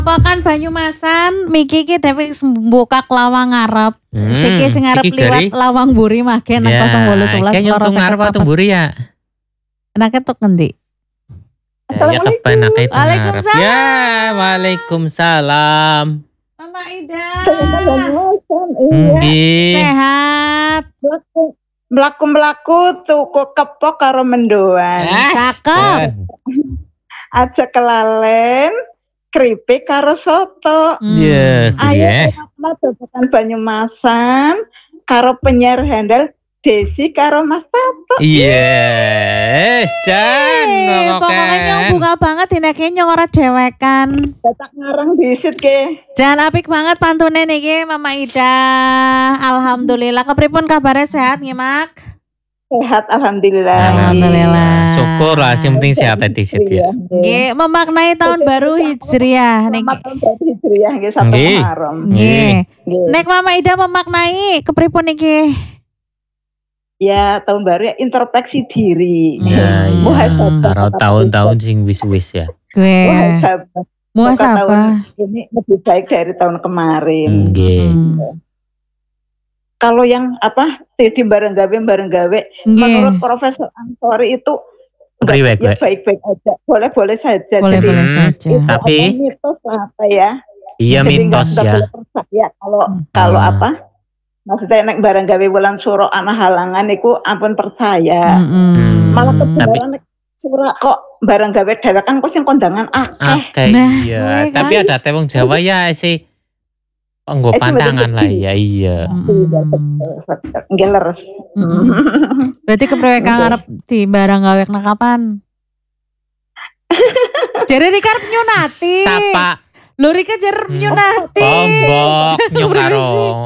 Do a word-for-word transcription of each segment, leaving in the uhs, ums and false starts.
Pakan Banyumasan miki ki dewek buka lawang ngarep. Hmm, siki sing ngarep liwat lawang buri mage nang kosong wolu sebelas loro ngarep atau buri ya. Enake tok endi? Ya kepen akeh itu ngarep. Waalaikumsalam. Ya, Waalaikumsalam. Mama Ida. Nggih. Sehat. Mlaku-mlaku tuku kepok karo mendoan. Cakep. Aja kelalen. Keripik karo soto. Iya, hmm. Ayo makan Banyumasan karo penyiar handal Desi karo Mas Tato. Yes, Jan. Pokoknya nyong bunga banget dineke nyong ora dewekan. Datak ngarang disit ke. Jan apik banget pantune niki Mama Ida. Alhamdulillah. Kepripun kabare sehat nggih, Mak? Sehat alhamdulillah. Alhamdulillah. Syukur lah, yang penting sehat disit ya. Nggih, memaknai tahun baru Hijriah niki. Tahun baru Hijriah nggih satu Muharram. Nggih. Nek Mama Ida memaknai kepripun niki? Ya, tahun baru ya introspeksi diri. Ya, ya. Karo tahun-tahun sing wis-wis ya. Muhasabah. Muhasabah. Ini lebih baik dari tahun kemarin. Nggih. Kalau yang apa di bareng gawe bareng gawe menurut Profesor Ansori itu enggak, ya baik-baik aja, boleh-boleh saja. Boleh, jadi boleh saja. itu Tapi apa, mitos lah apa ya? Iya jadi mitos enggak, ya. Enggak percaya kalau hmm. kalau apa? Maksudnya nek bareng gawe wulan suro ana halangan iku ampun percaya. Hmm. Malah kebenaran nek sura kok bareng gawe dhewe kan kok sing kondangan akeh. Akeh nah, iya, tapi kan? Ada tewong Jawa ya sih. Enggak eh, pantangan lah ya iya. Nggih leres. Berarti keprewek ngarep di barang gawek nang kapan? Jare Rika arep nyunati. Sapa? Lho Rika jare nyunati. Bombok nyung karo.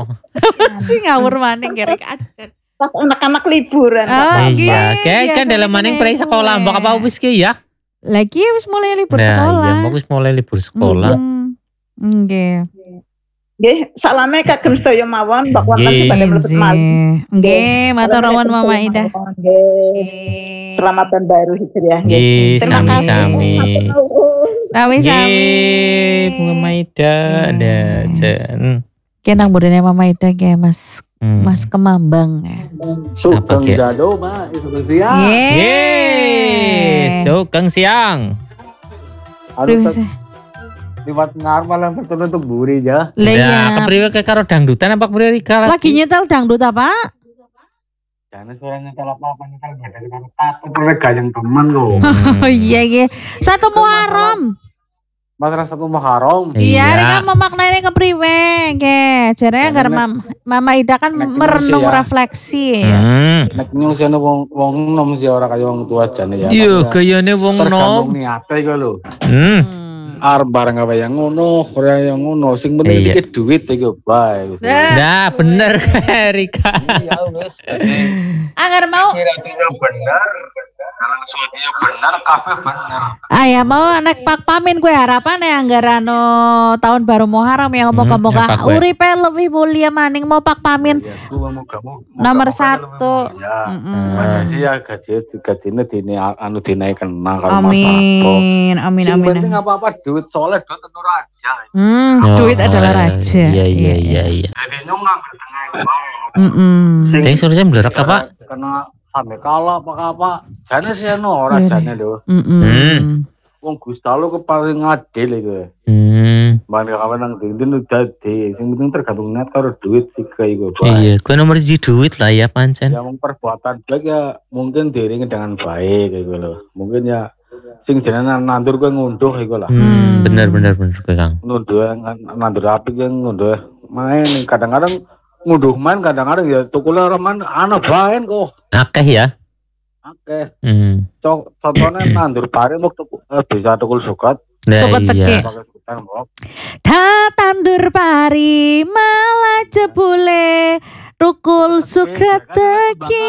Si ngawur maning ya Rika. Pas anak-anak liburan. Oh, iya, kayak kan dalam maning pre sekolah mbok apa wis ki ya? Lagi wis mulai libur nah, sekolah. Iya, wis mulai libur sekolah. Nggih. Nggih, salame kagem sedaya mawon mbok wonten sebagai mlebet malih. Nggih, matur nuwun Mama Ida. Nggih. Selamat tahun baru Hijriah nggih. Sami-sami. Sami-sami. Bunga Mama Ida ada Jan. Ki nang burine Mama Ida ki Mas hmm. Mas Kemambang. Sugeng dado, Mak, sugeng siang. Nggih. Sugeng siang. Halo. Liwat ngarep malah bertemu untuk buri ya. Lah ya, kepriwe ke karo dangdutan apa kepriwe Rika lagi? Lagi nyetel dangdut apa? Jangan suara nyetel apa-apa nyetel beda karo tato kepriwe gayeng temen kok. Oh iya iya. Satu Muharram. Masalah satu Muharram. Iya, Rika memaknai kepriwe nggih. Jarene agar Mama Ida kan merenung refleksi ya. Nek nyung sene wong wong nom sih ora kaya wong tua jane ya. Iya, gayane wong nom. Tergantung niate iku lho. Hmm. Arep barang apa yang ngono, ora yang ngono, sing penting iya. Sikit duit iku bae. Nah, bener Rika. Iya wis. Agar mau kira-kira bener, kalau suatinya bener, kabeh bener. Ah ya mau anak Pak Pamin gue harapan ya anggarano tahun baru Muharram ya moga-moga hmm, uripe lebih mulia maning mau Pak Pamin. Ya, ya, moga, moga, nomor satu. Ya. Heeh. Sih ya gaji gajine dine anu dinaikkan nang karo Mas Tato. Amin, amin, sing amin. penting apa-apa duit soalnya duit itu raja. Hmm, oh, duit adalah raja. Iya iya iya iya. Jadi nyong ngambil tengah bae. Heeh. Sing suruhnya melerak apa? Karena sampe kalah apa apa. Jane sih anu ora jane lho. Heeh. Wong Gustalo ke paling adil iku. Hmm. Mbane kawan nang dindin dadi sing penting tergantung net karo duit sih kayak iku. Iya, kuwi nomor siji duit lah ya pancen. Ya mung perbuatan baik ya mungkin diiringi dengan baik iku lho. Mungkin ya sing jenenge nandur kowe ngunduh iku lah. Hmm, bener bener bener Kang. Ngunduh nandur apik yang ngunduh main kadang-kadang ngunduh main kadang-kadang ya tukule ora main ana bae kok. Akeh ya. Akeh. Hmm. Cok contohnya nandur pari mau bisa tukul sukat. Sukat teki. Ta tandur pari malah jebule tukul sukat teki.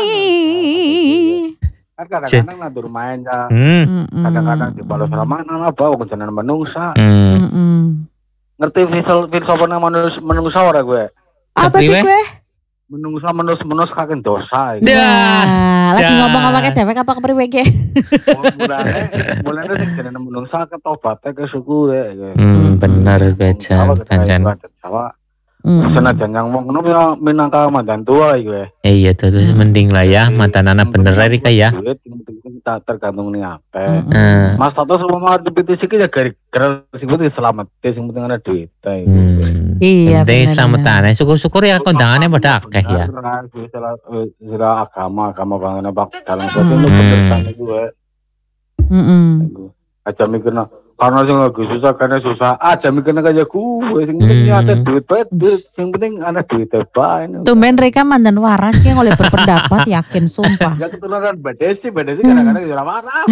Kan kadang-kadang nandur main ya. Hmm. Kadang-kadang dibalas ramah ana bawa kencenan menungsa. Hmm. Ngerti filsafat filsafat menungsa ora gue? Apa sih gue? menungsa menus-menus kakek dosa iki. Wah, lagi Jan. ngomong-ngomongnya dewek apa kepriwe iki? Mulane mulane sing jenenge menungsa ketobaté ke syukure iki. Hmm, bener gajan pancen. Jawa. Hmm. Senajan yang wong ngono ya minangka mandan tua iki wae. Eh, iya terus mending lah ya mantan anak bener Rika ya. Duit sing penting tak tergantung ning ape. Mm-mm. Eh, Mas Tato sama P T C iki ya gara-gara sing penting selamat, sing penting ana duit. hmm. Iya, Penting bener, selamatan. Syukur-syukur ya kondangannya pada akeh ya. Sira agama, agama bangane Pak dalam suatu itu bener kan iku wae. Heeh. Aja mikirna karena sing lagi susah karena susah aja mikirna kaya gue sing penting Hmm. ada duit bae duit sing penting ana duit bae. Tumben Rika mandan waras ki oleh berpendapat yakin sumpah. Ya ketularan badesi, badesi kadang-kadang ya ora waras.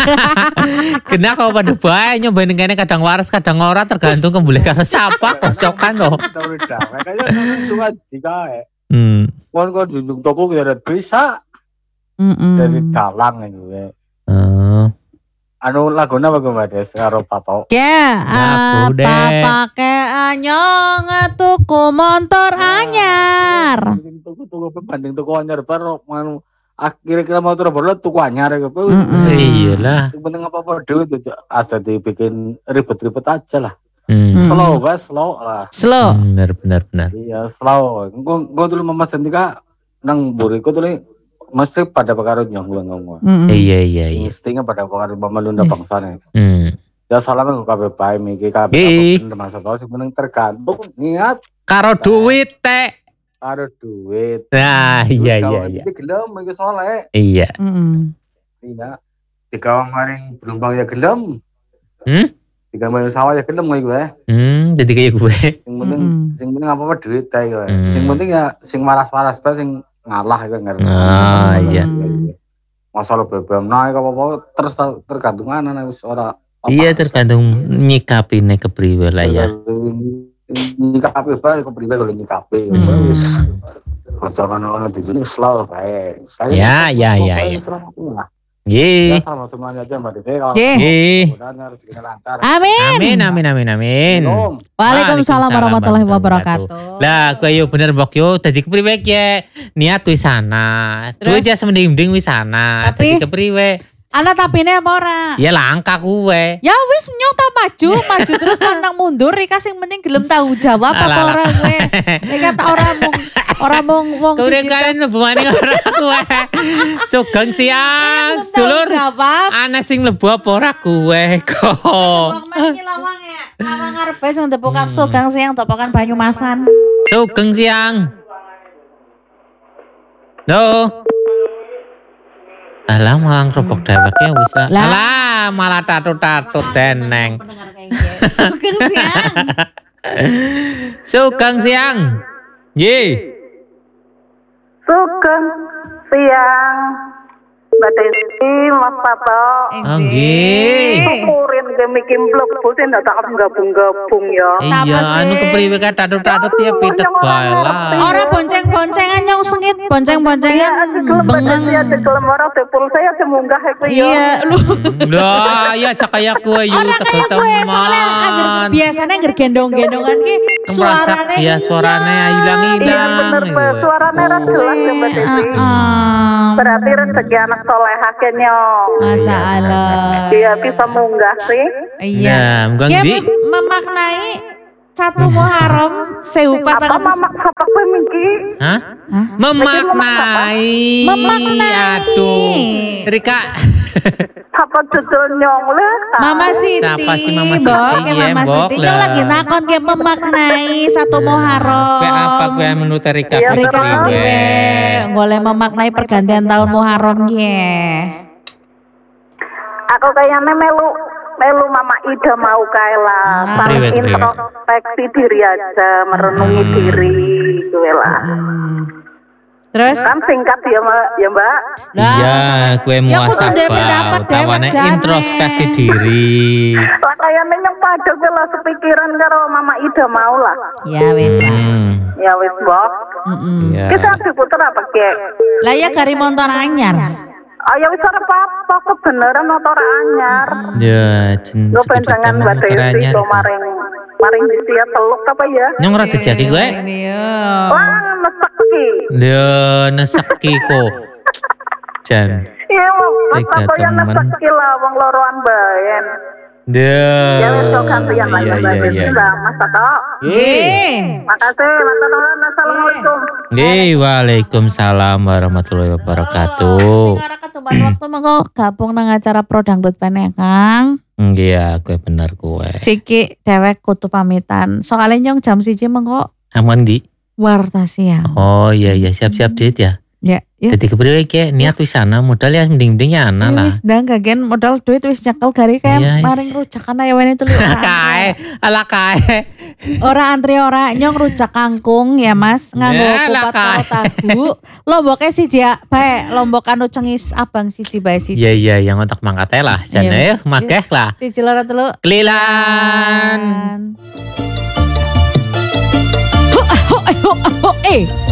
Kena kau pada bae nyobain kene kadang waras kadang ora tergantung kembali karo siapa kosokan loh. Kayaknya suka dikae. Hmm. Kon kon junjung toko ya bisa Heeh. dari dalang iki. Oh. Anu laguna apa Mbak Des karo Tato? Ya, Lagu, apa Dek. pakai anyong tuku motor anyar. Tuku-tuku pembanding tuku anyar baru mau kira-kira motor baru tuku anyar ya. Mm-mm. Iyalah. Yang penting apa-apa duit aja asal dibikin ribet-ribet aja lah. Hmm. Slow guys, slow lah. Slow. Benar benar benar. Iya, slow. Gua gua dulu memesan tika nang buriku dulu mesti pada perkara nyong gua ngomong. Mm-mm. Iya iya iya. Instingnya pada perkara pemelunda Yes. bangsane. Hmm. Ya salamnya gua kabeh bae miki kabeh Ih. apa masa tau sing penting tergantung niat Karo duit teh. karo duit. Nah, iya iya iya. Iki gelem iki soleh. Iya. Mm-mm. Iya. Dikawang maring berumbang ya gelem. Hmm? Tiga maring sawah ya gelem kowe ya. Hmm, jadi kayak gue. Sing penting Mm-mm. sing penting apa-apa duit ae kowe. Hmm. Sing penting ya sing waras-waras bae sing ngalah iku ngerti. Ah, iya. Masalah B B M naik apa-apa terus tergantung anak wis ora apa. Iya tergantung nyikapinnya kepriwe lah ya. Nyikapi bae kepriwe kalau nyikapi. Hmm. Wis. Perjalanan ono di sini slow bae. Ya, ya, ya, ya. Ya Ye. sama semuanya aja Mbak Dede kalau Ye. Ye. mudah-mudahan rezeki lancar. Amin. Amin amin amin amin. Belum. Waalaikumsalam warahmatullahi warahmatullahi wabarakatuh. Lah, gue yo bener mbok yo dadi kepriwe ya niat wisana. Terus? Duit ya semending-mending wisana. Tapi- Dadi kepriwe? Anak tapine apa ora? Ya langka kuwe. Ya wis nyong tak maju, maju terus pantang mundur Rika sing penting gelem tahu jawab apa Alah, ora gue. Rika tak ora mung ora mung wong Kemudian siji kalian nebumane ora kuwe. Sugeng siang, tahu sedulur. jawab. Ana sing lebu apa ora kuwe kok. Wong meniki lawang ya. Lawang ngarepe sing depokan Hmm. sogang siang topokan Banyumasan. Sugeng siang. Loh. Alah malah ngeropok dewek ya wis lah. Lah. Alah malah tatut-tatut deneng. Pendengar kayak gitu. Sugeng siang. Sugeng siang. Ye. Sugeng siang, Mbak Desi, Mas Tato. Oh, nggih. Syukurin ke mikim blok sing tak gabung-gabung ya. Siapa Iya, sih? anu kepriwe ka tatut-tatut ya pitet bae lah. Ora bonceng-boncengan nyong sengit, bonceng-boncengan bengeng. Ya dekelem ora tepul saya semunggah iku ya. Iya, lu. Lah, ya cak kaya kowe yu Ora tegel kayak gue soalnya agar teman. biasanya agar gendong-gendongan ki Merasa suaranya ya suaranya Iya hilang-hilang. bener Mbak, suaranya ra jelas ya Mbak Desi. Berarti rezeki anak solehah kenyong. Masa Allah. Dia bisa munggah sih. Iya. Nah, mungkin Dia di mem- memaknai satu Muharram sewu Apa patang ratus. mamak apa kowe miki? Hah? Hah? Memaknai. Memaknai. Aduh. Rika. Apa judul nyong le? Mama Siti, Siapa sih Mama Mbok? Siti? Kayak Iya, Mama Mbok Siti. lah. Nyong lagi nakon kayak memaknai satu Muharram. Kue apa kue menurut Rika Iya, Rika Kepriwe. kepriwe boleh memaknai pergantian tahun Muharram ya. Aku kayaknya melu melu Mama Ida mau kae lah. Ah. Saling Priwe, priwe. introspeksi diri aja, merenungi diri gue lah. Hmm. Terus? Kan singkat ya Mbak, ya Mbak. Lah, Iya, kue Ya, aku tuh dia muasabah pendapat dewek utawane jane. introspeksi diri. Lah kayaknya yang padha gue lah sepikiran karo Mama Ida mau lah. Ya wis lah. Hmm. Ya wis Mbok. Mm-mm. Iya. Kita diputer apa kek? Lah ya kari motor anyar. Ayo wis ora apa-apa kebenaran atau ora anyar. Ya, jen Lo sekedhik penjangan temen Mbak Desi motornya. kok maring maring disia teluk apa ya? Nyong ora dijaki kowe. Iya. Wah, mesek ki. Lho, neseki kok. Jan. Iya, Mas Tiga aku yang temen. mesek ki lah wong loroan baen. Duh. Ya wis kok gantian lah Iya, Mbak iya, Desi iya. lah, Mas Toto. Nggih. Makasih, Matur nuwun. Assalamualaikum. Nggih, waalaikumsalam warahmatullahi wabarakatuh. Sing ora ketuban waktu mengko gabung nang acara Pro Dangdut Peneh Kang. Nggih ya, kowe bener kowe. Siki dewek kutu pamitan. Soalnya nyong jam siji mengko Aman di. warta siang. Oh iya iya siap-siap dit ya. Ya, ya. Jadi kepriwe ki niat wisana modal ya mending-mending ya ana lah. Wis ndang gagen modal duit wis nyekel gari kayak Iya, maring is. rujakan ayo wene telu. Kae, ala kae. Ora antri ora nyong rujak kangkung ya Mas nganggo Ya, lah, kupat Kak. karo tahu. Lomboknya siji ya, bae lombok anu cengis abang siji bae siji. Iya iya yang otak mangkate lah. Jane Iya, ya wis. makeh lah. Siji loro telu. Kelilan. Ho, ah, ho, eh, ho, ah, ho, eh.